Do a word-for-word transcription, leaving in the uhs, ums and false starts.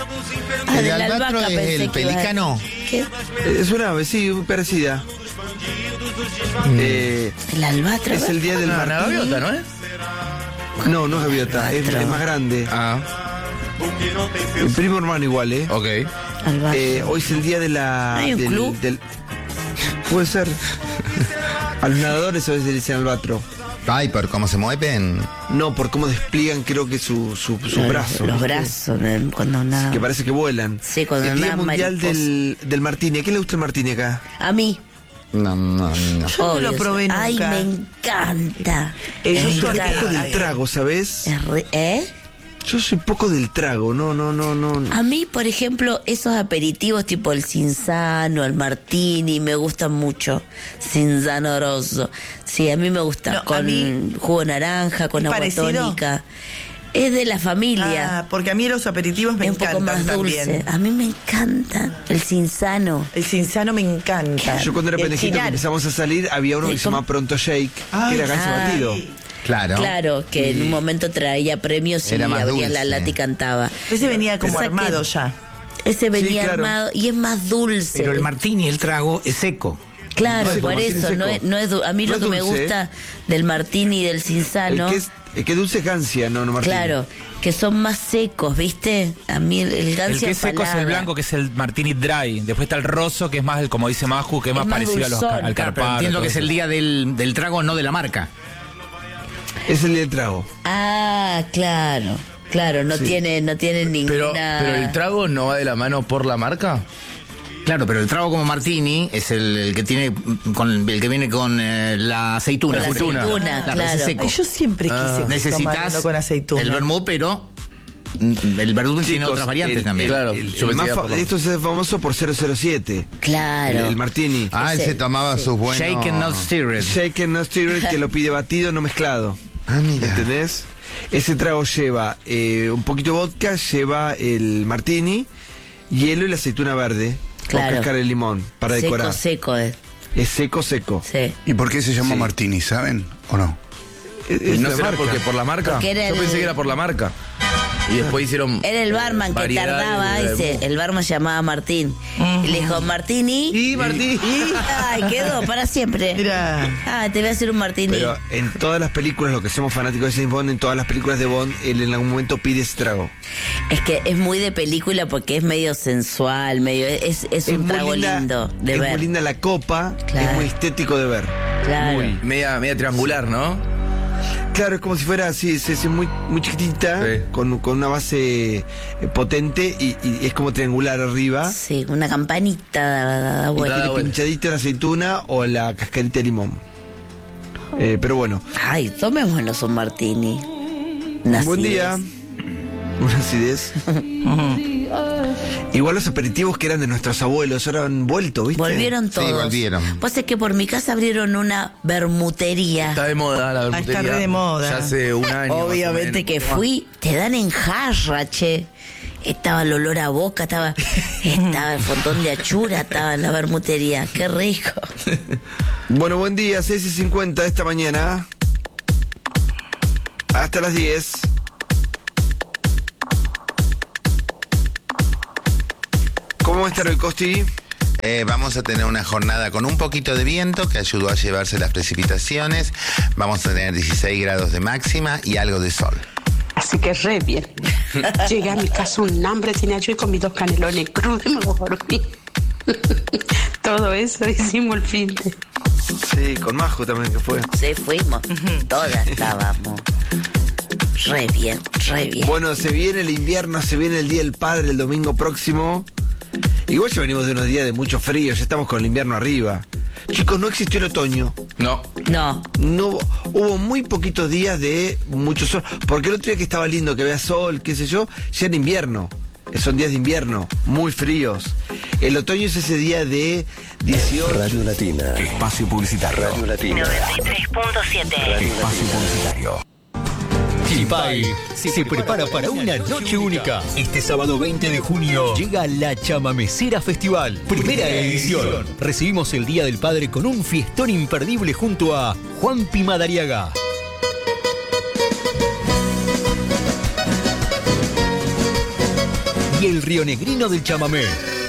Ah, ¿El de la albatro albahaca es pensé el que iba a- pelícano? ¿Qué? Es una ave, sí, muy parecida. Eh, El albatro. es el día del No, una martini. gaviota, ¿no es? No, no es gaviota, es, es más grande. Ah, El primo hermano igual, ¿eh? ok. Albatro. Eh, hoy es el día de la... ¿Hay un del, club? del- Puede ser. A los nadadores a veces le dicen albatro. Ay, por cómo se mueven. No, por cómo despliegan creo que su, su, su Los- brazo. Los ¿viste? brazos, ¿no? Cuando nada. Que parece que vuelan. Sí, cuando El día nadan mundial mariposas. del, del martini. ¿A quién le gusta el martini acá? A mí. No, no, no. Yo no lo obvio. probé Ay, nunca. me encanta. Eh, Yo Me soy poco encanta. del trago, ¿sabes? Es re- ¿Eh? Yo soy poco del trago, no, no, no, no. A mí, por ejemplo, esos aperitivos tipo el cinzano, el martini, me gustan mucho. Cinzano rosso. Sí, a mí me gusta. No, a con mí- jugo de naranja, con ¿Es agua parecido? tónica. Es de la familia. Ah, porque a mí los aperitivos me es un poco encantan más dulce. también. A mí me encanta el cinzano. El cinzano me encanta. Yo cuando era El pendejito que chinar. empezamos a salir, había uno que se ¿Cómo? llamaba Pronto Shake, Ay, que era ganso ay. batido. Claro. Claro, que en un momento traía premios y Era más abrías la dulce. lata y cantaba. Ese venía como Pasa que armado ya. Ese venía claro. armado y es más dulce. Pero el martini, el trago, es seco. Claro, Seco, por martini eso, seco. no es, no es du- a mí No lo es que me dulce, gusta del martini y del cinzano, El que, es, el que dulce es gancia, no, no martini. claro, que son más secos, ¿viste? A mí el, el El gancia que es seco es el empalaga. blanco, que es el martini dry. Después está el rosso, que es más, el, como dice Maju, que es, Es más más parecido a los, dulzón. al Claro, pero carpado. entiendo que es todo el eso. día del, del trago, no de la marca. Es el del trago. Ah, claro, claro, no tiene, no tiene Pero, ninguna. pero el trago no va de la mano por la marca. Claro, pero el trago como martini es el, el que tiene con el que viene con eh, la aceituna. Con la aceituna. aceituna, ese claro. es seco. Ay, yo siempre quise tomarlo Necesitas con aceituna. el vermú, pero mm, el vermú tiene Chicos, otras variantes el- también. Claro, El, yo el pensé más que era fa- por la- esto es famoso por cero cero siete. Claro. El, el martini. Ah, él Ese- se tomaba sus buenos... Shaken, not stirred. Shaken, no stirred, que lo pide batido, no mezclado. Ah, mira. ¿Entendés? Ese trago lleva eh, un poquito de vodka, lleva el martini, hielo y la aceituna verde. Claro. Con cáscara de limón para seco, decorar. seco, es. Es seco, seco. Sí. ¿Y por qué se llama Sí. martini, saben? ¿O no? Es- es ¿No la será marca. porque por la marca? Porque era Yo el- pensé que era por la marca. Y después hicieron. Era el barman que variedades tardaba, de- ese, el barman se llamaba Martín. Y le dijo, Martini. Y Martini. Ay, quedó para siempre. Mira. Ah, te voy a hacer un Martini. Pero en todas las películas, lo que somos fanáticos de James Bond, en todas las películas de Bond, él en algún momento pide ese trago. Es que es muy de película porque es medio sensual, medio es, es un muy trago linda- lindo de es ver. muy linda la copa, Claro. es muy estético de ver. Claro. Muy. Media, media triangular, ¿no? Claro, es como si fuera así, es, es muy, muy chiquitita, Sí. con, con una base eh, potente y, y es como triangular arriba. Sí, una campanita da, da- da Y vuelta. da tiene vuelta. pinchadita la aceituna o la cascarita de limón. Eh, pero bueno, Ay, tomémonos un Martini. Una buen acidez. día. Una acidez. Igual los aperitivos que eran de nuestros abuelos ahora han vuelto, ¿viste? Volvieron Sí, todos. volvieron. Pues es que por mi casa abrieron una bermutería. Está de moda la Ah, está vermutería. re de moda. Ya hace un año. más o Obviamente menos. que fui, te dan en jarra, che. Estaba el olor a boca, estaba, estaba el fontón de achura, estaba en la bermutería. Qué rico. Bueno, buen día, seis y cincuenta esta mañana. Hasta las diez. ¿Cómo va a estar el Costi? Eh, vamos a tener una jornada con un poquito de viento que ayudó a llevarse las precipitaciones. Vamos a tener dieciséis grados de máxima y algo de sol. Así que re bien. Llegué a mi casa un hambre, tenía yo y con mis dos canelones crudos y me dormí. Todo eso hicimos el fin de... Sí, con Majo también que fue. Sí, fuimos. Todas estábamos. Re bien, re bien. Bueno, se viene el invierno, se viene el Día del Padre el domingo próximo. Igual ya venimos de unos días de mucho frío, ya estamos con el invierno arriba. Chicos, no existió el otoño. No. No, No hubo muy poquitos días de mucho sol. Porque el otro día que estaba lindo, que vea sol, qué sé yo, ya era invierno. Son días de invierno, muy fríos. El otoño es ese día de dieciocho. Radio Latina. Espacio publicitario. Radio Latina. noventa y tres punto siete. Espacio publicitario. Chipay se prepara para una noche única. Este sábado veinte de junio llega la Chamamecera Festival, primera edición. Recibimos el Día del Padre con un fiestón imperdible junto a Juanpi Madariaga. y el rionegrino del chamamé.